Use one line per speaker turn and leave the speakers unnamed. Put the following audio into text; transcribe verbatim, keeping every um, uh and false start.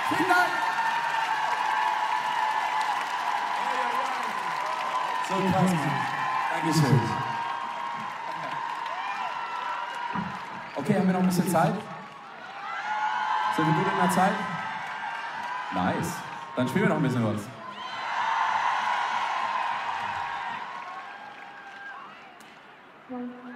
Vielen Dank. So krass, Mann. Dankeschön. Okay, haben wir noch ein bisschen Zeit? Sind wir gut in der Zeit? Nice. Dann spielen wir noch ein bisschen was.
Ja.